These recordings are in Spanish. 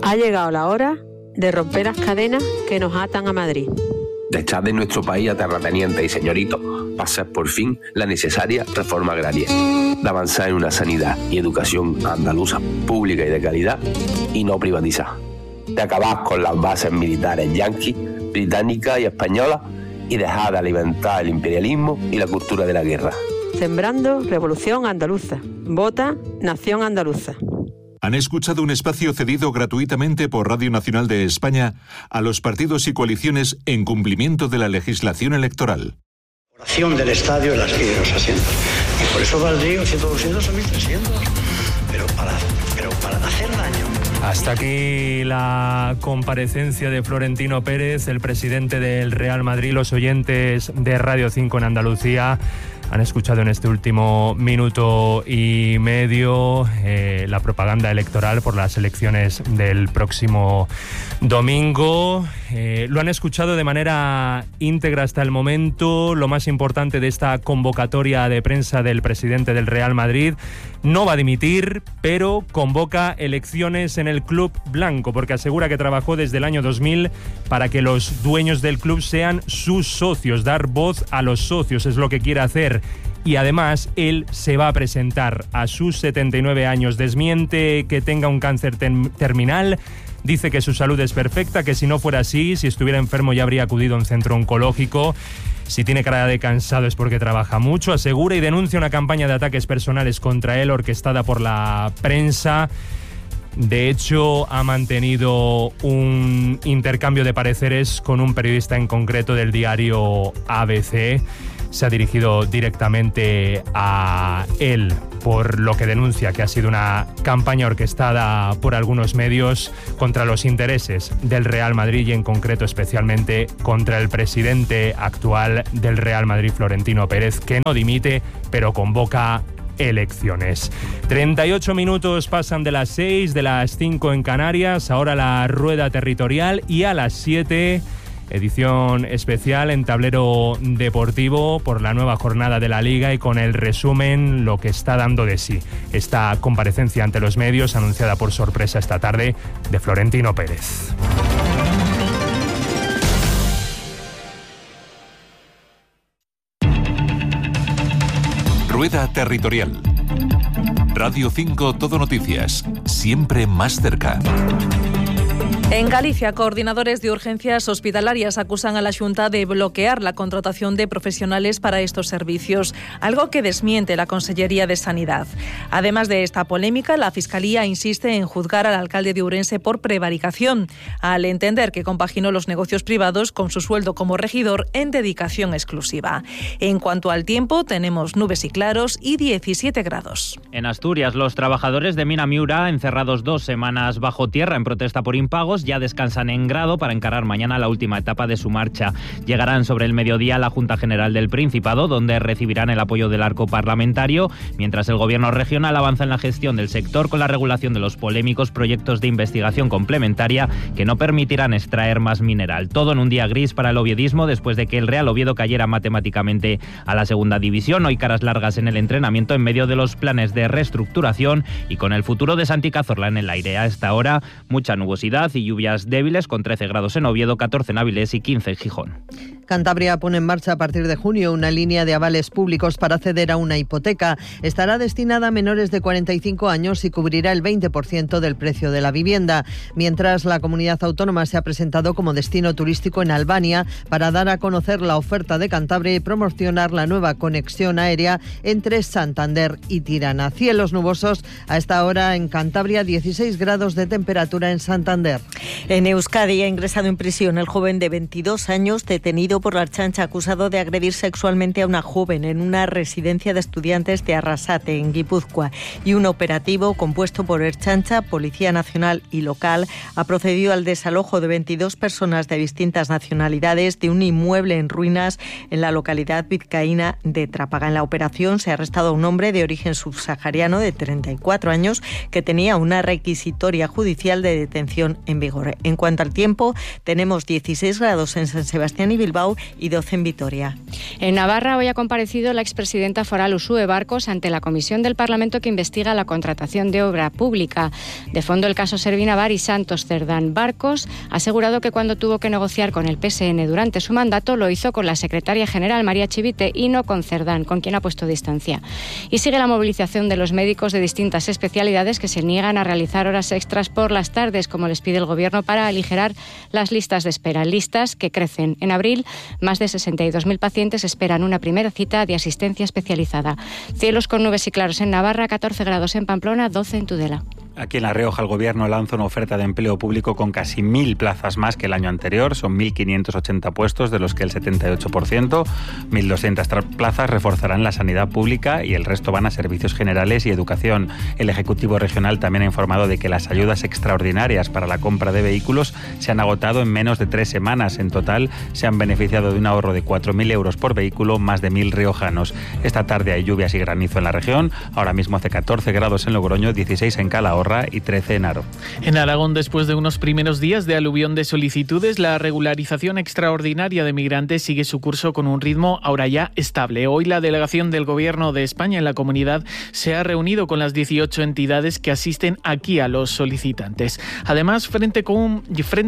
Ha llegado la hora de romper las cadenas que nos atan a Madrid. De echar de nuestro país a terratenientes y señoritos, para hacer por fin la necesaria reforma agraria. De avanzar en una sanidad y educación andaluza pública y de calidad y no privatizada. De acabar con las bases militares yanquis, británicas y españolas y dejar de alimentar el imperialismo y la cultura de la guerra. Sembrando Revolución Andaluza. Vota Nación Andaluza. Han escuchado un espacio cedido gratuitamente por Radio Nacional de España a los partidos y coaliciones en cumplimiento de la legislación electoral. Oración del estadio y los asientos. Y por eso valdría 100, 200 o 1.300. Pero para hacer daño. Hasta aquí la comparecencia de Florentino Pérez, el presidente del Real Madrid. Los oyentes de Radio 5 en Andalucía han escuchado en este último minuto y medio la propaganda electoral por las elecciones del próximo domingo. Lo han escuchado de manera íntegra hasta el momento. Lo más importante de esta convocatoria de prensa del presidente del Real Madrid: no va a dimitir, pero convoca elecciones en el club blanco, porque asegura que trabajó desde el año 2000 para que los dueños del club sean sus socios. Dar voz a los socios es lo que quiere hacer. Y además él se va a presentar a sus 79 años. Desmiente que tenga un cáncer terminal. Dice que su salud es perfecta, que si no fuera así, si estuviera enfermo ya habría acudido a un centro oncológico. Si tiene cara de cansado es porque trabaja mucho. Asegura y denuncia una campaña de ataques personales contra él orquestada por la prensa. De hecho, ha mantenido un intercambio de pareceres con un periodista en concreto del diario ABC. Se ha dirigido directamente a él por lo que denuncia que ha sido una campaña orquestada por algunos medios contra los intereses del Real Madrid y en concreto especialmente contra el presidente actual del Real Madrid, Florentino Pérez, que no dimite pero convoca elecciones. 38 minutos pasan de las 6, de las 5 en Canarias. Ahora la rueda territorial y a las 7... edición especial en Tablero Deportivo por la nueva jornada de la Liga y con el resumen, lo que está dando de sí esta comparecencia ante los medios anunciada por sorpresa esta tarde de Florentino Pérez. Rueda territorial. Radio 5 Todo Noticias, siempre más cerca. En Galicia, coordinadores de urgencias hospitalarias acusan a la Xunta de bloquear la contratación de profesionales para estos servicios, algo que desmiente la Consellería de Sanidad. Además de esta polémica, la Fiscalía insiste en juzgar al alcalde de Ourense por prevaricación, al entender que compaginó los negocios privados con su sueldo como regidor en dedicación exclusiva. En cuanto al tiempo, tenemos nubes y claros y 17 grados. En Asturias, los trabajadores de Mina Miura, encerrados 2 semanas bajo tierra en protesta por impagos, ya descansan en Grado para encarar mañana la última etapa de su marcha. Llegarán sobre el mediodía a la Junta General del Principado, donde recibirán el apoyo del arco parlamentario, mientras el gobierno regional avanza en la gestión del sector con la regulación de los polémicos proyectos de investigación complementaria que no permitirán extraer más mineral. Todo en un día gris para el oviedismo después de que el Real Oviedo cayera matemáticamente a la segunda división. Hoy caras largas en el entrenamiento en medio de los planes de reestructuración y con el futuro de Santi Cazorla en el aire. A esta hora, mucha nubosidad y lluvias débiles con 13 grados en Oviedo, 14 en Avilés y 15 en Gijón. Cantabria pone en marcha a partir de junio una línea de avales públicos para acceder a una hipoteca. Estará destinada a menores de 45 años y cubrirá el 20% del precio de la vivienda. Mientras, la comunidad autónoma se ha presentado como destino turístico en Albania para dar a conocer la oferta de Cantabria y promocionar la nueva conexión aérea entre Santander y Tirana. Cielos nubosos a esta hora en Cantabria, 16 grados de temperatura en Santander. En Euskadi ha ingresado en prisión el joven de 22 años detenido por la Ertzaintza acusado de agredir sexualmente a una joven en una residencia de estudiantes de Arrasate, en Guipúzcoa. Y un operativo compuesto por Ertzaintza, Policía Nacional y local ha procedido al desalojo de 22 personas de distintas nacionalidades de un inmueble en ruinas en la localidad vizcaína de Trápaga. En la operación se ha arrestado a un hombre de origen subsahariano de 34 años que tenía una requisitoria judicial de detención en vigor. vigor. En cuanto al tiempo, tenemos 16 grados en San Sebastián y Bilbao y 12 en Vitoria. En Navarra hoy ha comparecido la expresidenta foral Uxue Barcos ante la comisión del Parlamento que investiga la contratación de obra pública. De fondo el caso Servinavar y Santos Cerdán. Barcos ha asegurado que cuando tuvo que negociar con el PSN durante su mandato lo hizo con la secretaria general María Chivite y no con Cerdán, con quien ha puesto distancia. Y sigue la movilización de los médicos de distintas especialidades que se niegan a realizar horas extras por las tardes, como les pide el Gobierno, para aligerar las listas de espera. Listas que crecen. En abril, más de 62.000 pacientes esperan una primera cita de asistencia especializada. Cielos con nubes y claros en Navarra, 14 grados en Pamplona, 12 en Tudela. Aquí en La Rioja el Gobierno lanza una oferta de empleo público con casi 1.000 plazas más que el año anterior. Son 1.580 puestos, de los que el 78%, 1.200 plazas reforzarán la sanidad pública y el resto van a servicios generales y educación. El Ejecutivo Regional también ha informado de que las ayudas extraordinarias para la compra de vehículos se han agotado en menos de 3 semanas. En total se han beneficiado de un ahorro de 4.000 euros por vehículo más de 1.000 riojanos. Esta tarde hay lluvias y granizo en la región. Ahora mismo hace 14 grados en Logroño, 16 en Calahorra y 13 en Haro. En Aragón, después de unos primeros días de aluvión de solicitudes, la regularización extraordinaria de migrantes sigue su curso con un ritmo ahora ya estable. Hoy la delegación del Gobierno de España en la comunidad se ha reunido con las 18 entidades que asisten aquí a los solicitantes. Además, Frente Común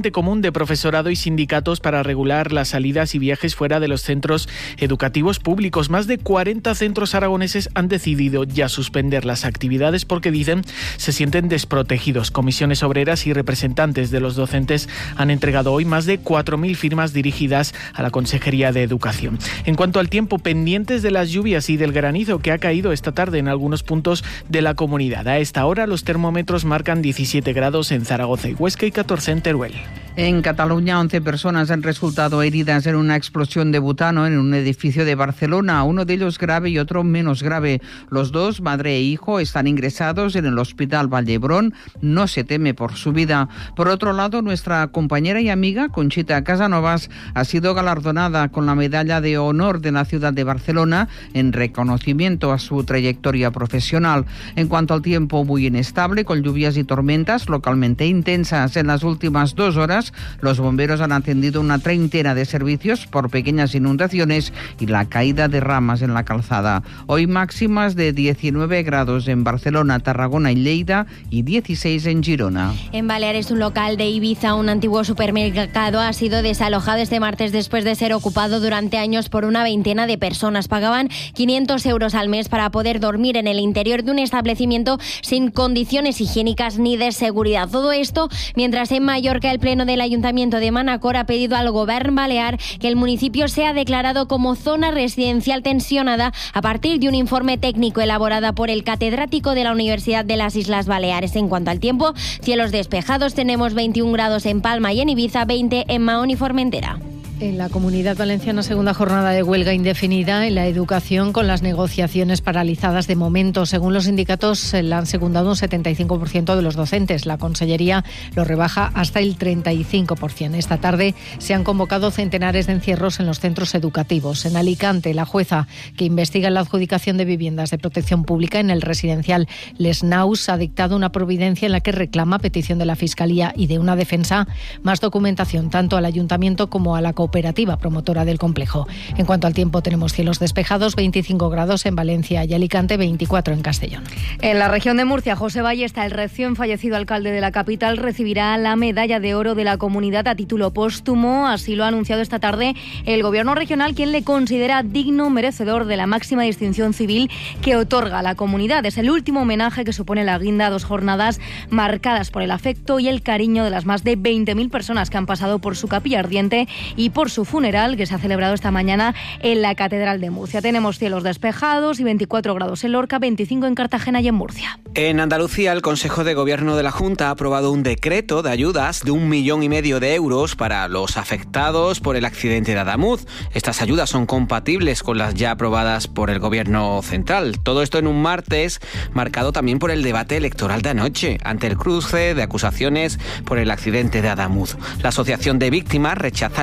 de Profesorado y sindicatos para regular las salidas y viajes fuera de los centros educativos públicos. Más de 40 centros aragoneses han decidido ya suspender las actividades porque, dicen, se sienten desprotegidos. Comisiones obreras y representantes de los docentes han entregado hoy más de 4.000 firmas dirigidas a la Consejería de Educación. En cuanto al tiempo, pendientes de las lluvias y del granizo que ha caído esta tarde en algunos puntos de la comunidad. A esta hora los termómetros marcan 17 grados en Zaragoza y Huesca y 14 en Teruel. En Cataluña, 11 personas han resultado heridas en una explosión de butano en un edificio de Barcelona, uno de ellos grave y otro menos grave. Los dos, madre e hijo, están ingresados en el Hospital Vall-d'Hebron. No se teme por su vida. Por otro lado, nuestra compañera y amiga, Conchita Casanovas, ha sido galardonada con la Medalla de Honor de la ciudad de Barcelona en reconocimiento a su trayectoria profesional. En cuanto al tiempo, muy inestable, con lluvias y tormentas localmente intensas. En las últimas 2 horas, los bomberos han atendido una treintena de servicios por pequeñas inundaciones y la caída de ramas en la calzada. Hoy máximas de 19 grados en Barcelona, Tarragona y Lleida y 16 en Girona. En Baleares, un local de Ibiza, un antiguo supermercado, ha sido desalojado este martes después de ser ocupado durante años por una veintena de personas. Pagaban 500 euros al mes para poder dormir en el interior de un establecimiento sin condiciones higiénicas ni de seguridad. Todo esto mientras en Mallorca el Pleno del Ayuntamiento de Manacor ha pedido al Govern balear que el municipio sea declarado como zona residencial tensionada a partir de un informe técnico elaborado por el catedrático de la Universidad de las Islas Baleares. En cuanto al tiempo, cielos despejados, tenemos 21 grados en Palma y en Ibiza, 20 en Mahón y Formentera. En la Comunidad Valenciana, segunda jornada de huelga indefinida en la educación, con las negociaciones paralizadas de momento. Según los sindicatos, la han secundado un 75% de los docentes. La Consellería lo rebaja hasta el 35%. Esta tarde se han convocado centenares de encierros en los centros educativos. En Alicante, la jueza que investiga la adjudicación de viviendas de protección pública en el residencial Les Naus ha dictado una providencia en la que reclama, a petición de la Fiscalía y de una defensa, más documentación tanto al Ayuntamiento como a la cooperativa promotora del complejo. En cuanto al tiempo, tenemos cielos despejados, 25 grados en Valencia y Alicante, 24 en Castellón. En la región de Murcia, José Ballesta, el recién fallecido alcalde de la capital, recibirá la Medalla de Oro de la Comunidad a título póstumo. Así lo ha anunciado esta tarde el Gobierno regional, quien le considera digno merecedor de la máxima distinción civil que otorga la comunidad. Es el último homenaje que supone la guinda a 2 jornadas marcadas por el afecto y el cariño de las más de 20.000 personas que han pasado por su capilla ardiente y por su funeral, que se ha celebrado esta mañana en la Catedral de Murcia. Tenemos cielos despejados y 24 grados en Lorca, 25 en Cartagena y en Murcia. En Andalucía, el Consejo de Gobierno de la Junta ha aprobado un decreto de ayudas de 1,5 millones de euros para los afectados por el accidente de Adamuz. Estas ayudas son compatibles con las ya aprobadas por el Gobierno central. Todo esto en un martes marcado también por el debate electoral de anoche, ante el cruce de acusaciones por el accidente de Adamuz. La Asociación de Víctimas rechaza el uso partidista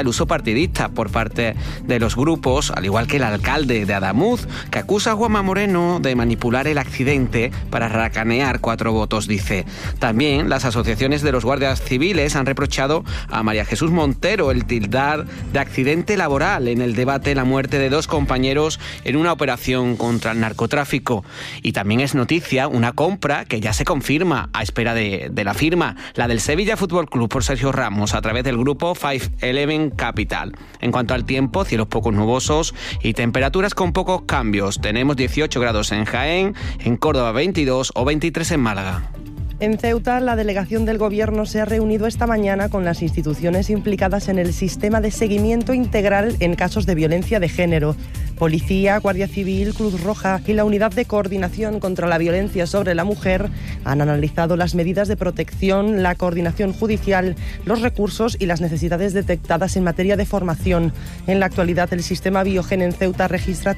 partidistas por parte de los grupos, al igual que el alcalde de Adamuz, que acusa a Juanma Moreno de manipular el accidente para racanear 4 votos, dice. También las asociaciones de los guardias civiles han reprochado a María Jesús Montero el tildar de accidente laboral en el debate de la muerte de 2 compañeros en una operación contra el narcotráfico. Y también es noticia una compra que ya se confirma a espera de la firma, la del Sevilla Fútbol Club por Sergio Ramos a través del grupo 511 Capital. En cuanto al tiempo, cielos poco nubosos y temperaturas con pocos cambios. Tenemos 18 grados en Jaén, en Córdoba 22 o 23 en Málaga. En Ceuta, la delegación del Gobierno se ha reunido esta mañana con las instituciones implicadas en el sistema de seguimiento integral en casos de violencia de género. Policía, Guardia Civil, Cruz Roja y la Unidad de Coordinación contra la Violencia sobre la Mujer han analizado las medidas de protección, la coordinación judicial, los recursos y las necesidades detectadas en materia de formación. En la actualidad, el sistema Biogen en Ceuta registra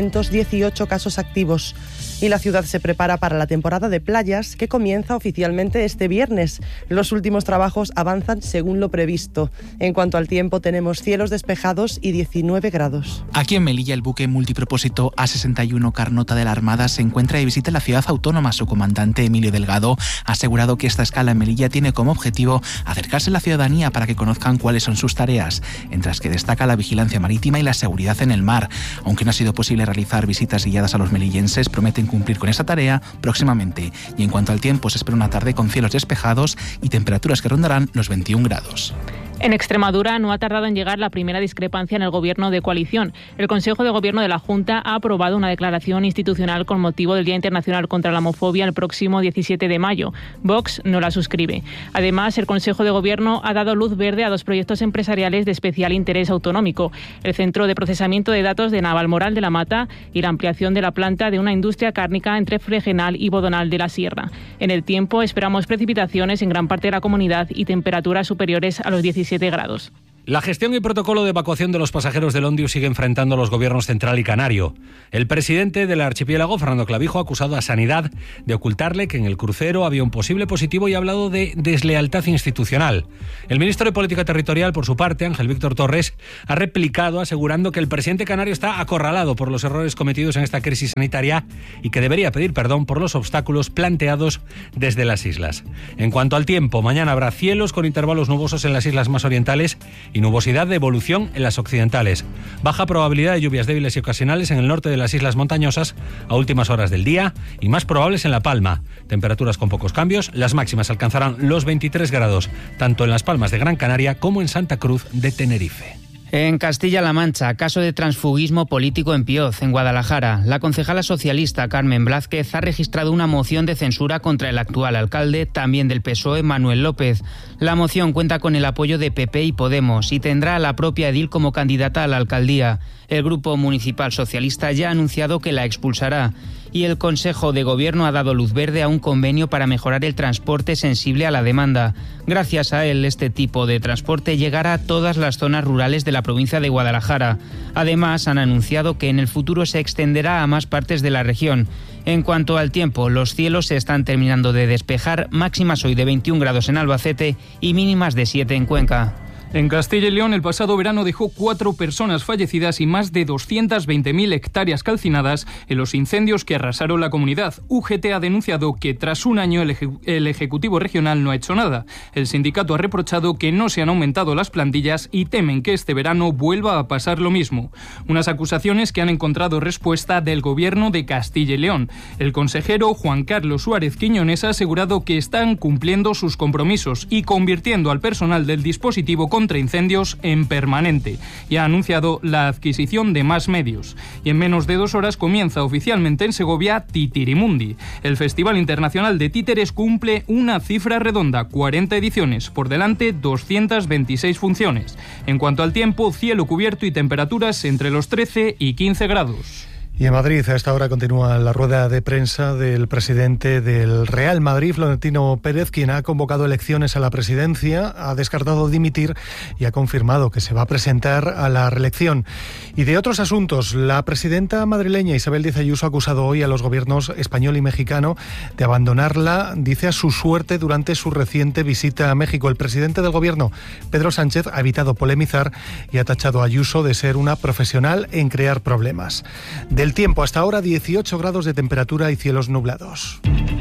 318 casos activos y la ciudad se prepara para la temporada de playas que comienza oficialmente este viernes. Los últimos trabajos avanzan según lo previsto. En cuanto al tiempo, tenemos cielos despejados y 19 grados. Aquí en Melilla, el buque multipropósito A61 Carnota de la Armada se encuentra de visita en la ciudad autónoma. Su comandante, Emilio Delgado, ha asegurado que esta escala en Melilla tiene como objetivo acercarse a la ciudadanía para que conozcan cuáles son sus tareas, entre las que destaca la vigilancia marítima y la seguridad en el mar. Aunque no ha sido posible realizar visitas guiadas a los melillenses, prometen cumplir con esa tarea próximamente. Y en cuanto al tiempo, se espera una tarde con cielos despejados y temperaturas que rondarán los 21 grados. En Extremadura no ha tardado en llegar la primera discrepancia en el gobierno de coalición. El Consejo de Gobierno de la Junta ha aprobado una declaración institucional con motivo del Día Internacional contra la Homofobia el próximo 17 de mayo. Vox no la suscribe. Además, el Consejo de Gobierno ha dado luz verde a 2 proyectos empresariales de especial interés autonómico: el Centro de Procesamiento de Datos de Navalmoral de la Mata y la ampliación de la planta de una industria cárnica entre Fregenal y Bodonal de la Sierra. En el tiempo, esperamos precipitaciones en gran parte de la comunidad y temperaturas superiores a los 17 grados. La gestión y protocolo de evacuación de los pasajeros del Ondius sigue enfrentando a los gobiernos central y canario. El presidente del archipiélago, Fernando Clavijo, ha acusado a Sanidad de ocultarle que en el crucero había un posible positivo y ha hablado de deslealtad institucional. El ministro de Política Territorial, por su parte, Ángel Víctor Torres, ha replicado asegurando que el presidente canario está acorralado por los errores cometidos en esta crisis sanitaria y que debería pedir perdón por los obstáculos planteados desde las islas. En cuanto al tiempo, mañana habrá cielos con intervalos nubosos en las islas más orientales y nubosidad de evolución en las occidentales. Baja probabilidad de lluvias débiles y ocasionales en el norte de las islas montañosas a últimas horas del día y más probables en La Palma. Temperaturas con pocos cambios, las máximas alcanzarán los 23 grados, tanto en Las Palmas de Gran Canaria como en Santa Cruz de Tenerife. En Castilla-La Mancha, caso de transfugismo político en Pioz, en Guadalajara. La concejala socialista Carmen Blázquez ha registrado una moción de censura contra el actual alcalde, también del PSOE, Manuel López. La moción cuenta con el apoyo de PP y Podemos y tendrá a la propia edil como candidata a la alcaldía. El Grupo Municipal Socialista ya ha anunciado que la expulsará. Y el Consejo de Gobierno ha dado luz verde a un convenio para mejorar el transporte sensible a la demanda. Gracias a él, este tipo de transporte llegará a todas las zonas rurales de la provincia de Guadalajara. Además, han anunciado que en el futuro se extenderá a más partes de la región. En cuanto al tiempo, los cielos se están terminando de despejar, máximas hoy de 21 grados en Albacete y mínimas de 7 en Cuenca. En Castilla y León, el pasado verano dejó 4 personas fallecidas y más de 220.000 hectáreas calcinadas en los incendios que arrasaron la comunidad. UGT ha denunciado que tras un año el Ejecutivo Regional no ha hecho nada. El sindicato ha reprochado que no se han aumentado las plantillas y temen que este verano vuelva a pasar lo mismo. Unas acusaciones que han encontrado respuesta del Gobierno de Castilla y León. El consejero Juan Carlos Suárez Quiñones ha asegurado que están cumpliendo sus compromisos y convirtiendo al personal del dispositivo contra incendios en permanente y ha anunciado la adquisición de más medios. Y en menos de 2 horas comienza oficialmente en Segovia Titirimundi. El Festival Internacional de Títeres cumple una cifra redonda, 40 ediciones, por delante 226 funciones. En cuanto al tiempo, cielo cubierto y temperaturas entre los 13 y 15 grados. Y en Madrid, a esta hora continúa la rueda de prensa del presidente del Real Madrid, Florentino Pérez, quien ha convocado elecciones a la presidencia, ha descartado dimitir y ha confirmado que se va a presentar a la reelección. Y de otros asuntos, la presidenta madrileña Isabel Díaz Ayuso ha acusado hoy a los gobiernos español y mexicano de abandonarla, dice, a su suerte durante su reciente visita a México. El presidente del gobierno, Pedro Sánchez, ha evitado polemizar y ha tachado a Ayuso de ser una profesional en crear problemas. Del tiempo, hasta ahora 18 grados de temperatura y cielos nublados.